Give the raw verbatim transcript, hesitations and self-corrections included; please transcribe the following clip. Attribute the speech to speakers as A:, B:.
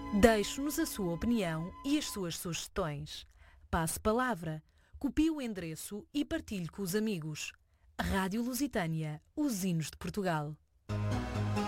A: Deixe-nos a sua opinião e as suas sugestões. Passe palavra, copie o endereço e partilhe com os amigos. Rádio Lusitânia, os hinos de Portugal.